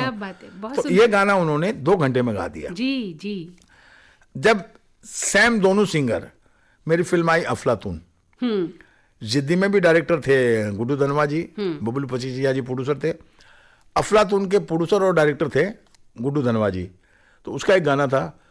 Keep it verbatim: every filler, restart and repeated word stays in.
क्या बात है, बहुत तो ये गाना उन्होंने दो घंटे में गा दिया। जी जी। जब सैम दोनों सिंगर, मेरी फिल्म आई अफलातून, जिद्दी में भी डायरेक्टर थे गुड्डू धनवा जी, बबलू पचीसिया जी प्रोड्यूसर थे। अफलातून के प्रोड्यूसर और डायरेक्टर थे गुड्डू धनवा जी। तो उसका एक गाना था,